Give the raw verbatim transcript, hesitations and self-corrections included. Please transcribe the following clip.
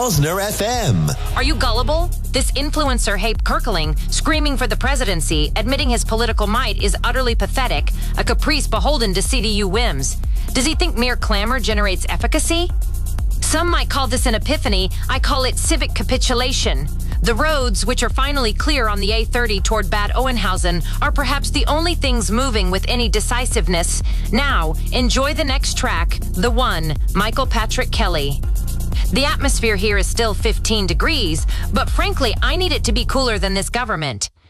Rosner F M. Are you gullible? This influencer Hape Kerkeling, screaming for the presidency, admitting his political might is utterly pathetic, a caprice beholden to C D U whims. Does he think mere clamor generates efficacy? Some might call this an epiphany. I call it civic capitulation. The roads, which are finally clear on the A thirty toward Bad Oeynhausen, are perhaps the only things moving with any decisiveness. Now, enjoy the next track, The One, Michael Patrick Kelly. The atmosphere here is still fifteen degrees, but frankly, I need it to be cooler than this government.